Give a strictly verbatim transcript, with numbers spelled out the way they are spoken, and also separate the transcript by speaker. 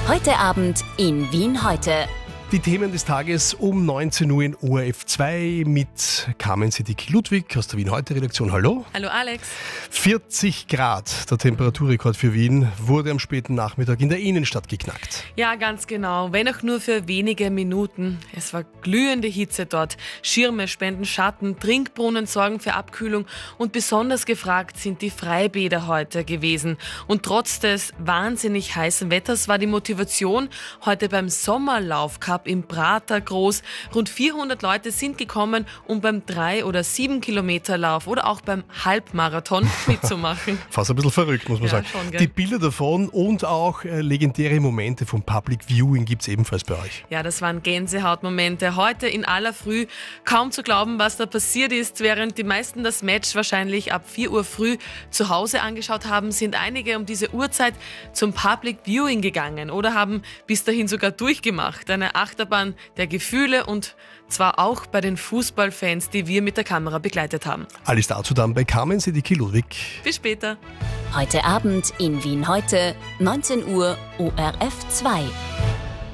Speaker 1: Heute Abend in Wien heute.
Speaker 2: Die Themen des Tages um neunzehn Uhr in O R F zwei mit Carmen Siddiqui-Ludwig aus der Wien heute Redaktion. Hallo.
Speaker 3: Hallo Alex.
Speaker 2: vierzig Grad, der Temperaturrekord für Wien, wurde am späten Nachmittag in der Innenstadt geknackt.
Speaker 3: Ja, ganz genau. Wenn auch nur für wenige Minuten. Es war glühende Hitze dort. Schirme spenden Schatten, Trinkbrunnen sorgen für Abkühlung und besonders gefragt sind die Freibäder heute gewesen. Und trotz des wahnsinnig heißen Wetters war die Motivation heute beim Sommerlauf im Prater groß. Rund vierhundert Leute sind gekommen, um beim drei- oder sieben Kilometer Lauf oder auch beim Halbmarathon mitzumachen.
Speaker 2: Fast ein bisschen verrückt, muss man
Speaker 3: Ja,
Speaker 2: sagen.
Speaker 3: schon, gell?
Speaker 2: Die Bilder davon und auch äh, legendäre Momente vom Public Viewing gibt es ebenfalls bei euch.
Speaker 3: Ja, das waren Gänsehautmomente. Heute in aller Früh kaum zu glauben, was da passiert ist. Während die meisten das Match wahrscheinlich ab vier Uhr früh zu Hause angeschaut haben, sind einige um diese Uhrzeit zum Public Viewing gegangen oder haben bis dahin sogar durchgemacht. Eine Achterbahn der Gefühle und zwar auch bei den Fußballfans, die wir mit der Kamera begleitet haben.
Speaker 2: Alles dazu dann bei Carmen Siddiqui-Ludwig.
Speaker 3: Bis später.
Speaker 1: Heute Abend in Wien heute, neunzehn Uhr O R F zwei.